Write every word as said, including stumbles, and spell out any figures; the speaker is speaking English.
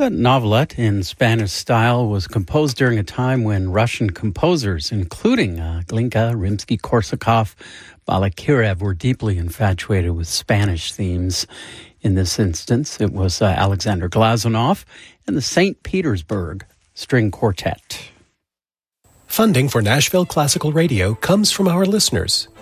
That novelette in Spanish style was composed during a time when Russian composers, including uh, Glinka, Rimsky-Korsakov, Balakirev, were deeply infatuated with Spanish themes. In this instance, it was uh, Alexander Glazunov and the Saint Petersburg String Quartet. Funding for Nashville Classical Radio comes from our listeners,